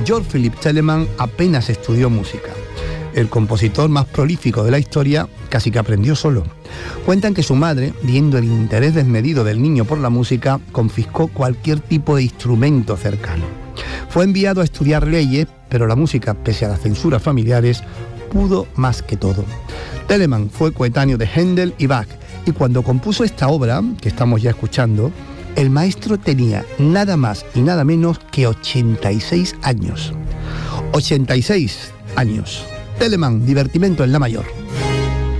Georg Philipp Telemann apenas estudió música. El compositor más prolífico de la historia casi que aprendió solo. Cuentan que su madre, viendo el interés desmedido del niño por la música, confiscó cualquier tipo de instrumento cercano. Fue enviado a estudiar leyes, pero la música, pese a las censuras familiares, pudo más que todo. Telemann fue coetáneo de Händel y Bach, y cuando compuso esta obra, que estamos ya escuchando, el maestro tenía nada más y nada menos que 86 años. 86 años. Telemann, Divertimento en La Mayor.